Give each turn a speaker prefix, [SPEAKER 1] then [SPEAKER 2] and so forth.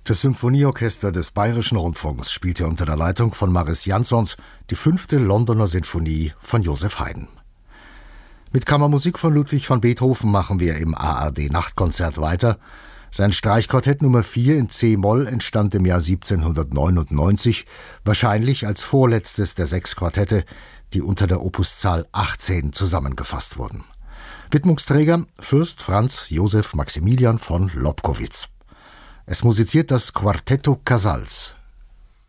[SPEAKER 1] Das Symphonieorchester des Bayerischen Rundfunks spielte unter der Leitung von Maris Jansons die 5. Londoner Sinfonie von Joseph Haydn. Mit Kammermusik von Ludwig van Beethoven machen wir im ARD-Nachtkonzert weiter. Sein Streichquartett Nummer 4 in C-Moll entstand im Jahr 1799, wahrscheinlich als vorletztes der 6 Quartette, die unter der Opuszahl 18 zusammengefasst wurden. Widmungsträger Fürst Franz Josef Maximilian von Lobkowitz. Es musiziert das Quartetto Casals,